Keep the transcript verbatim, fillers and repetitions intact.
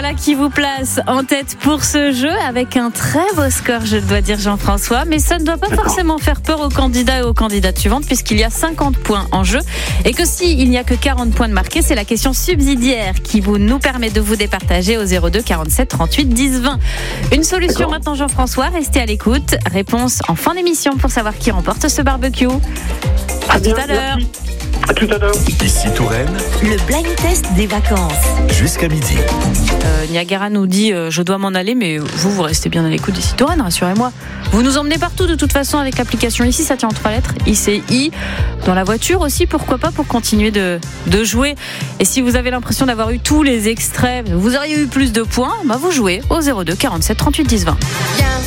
Voilà qui vous place en tête pour ce jeu avec un très beau score, je dois dire Jean-François. Mais ça ne doit pas D'accord. forcément faire peur aux candidats et aux candidates suivantes puisqu'il y a cinquante points en jeu. Et que s'il n'y a que quarante points de marqués, c'est la question subsidiaire qui vous nous permet de vous départager au zéro deux quarante-sept trente-huit dix vingt. Une solution D'accord. maintenant Jean-François, restez à l'écoute. Réponse en fin d'émission pour savoir qui remporte ce barbecue. À Très tout bien, à l'heure. merci. À tout à l'heure. Ici Touraine, Le blind test des vacances. jusqu'à midi. Euh, Niagara nous dit euh, je dois m'en aller, mais vous, vous restez bien à l'écoute d'ici Touraine, rassurez-moi. Vous nous emmenez partout de toute façon avec l'application ici, ça tient en trois lettres, I C I. Dans la voiture aussi, pourquoi pas, pour continuer de, de jouer. Et si vous avez l'impression d'avoir eu tous les extraits, vous auriez eu plus de points, bah vous jouez au zéro deux quarante-sept trente-huit dix vingt.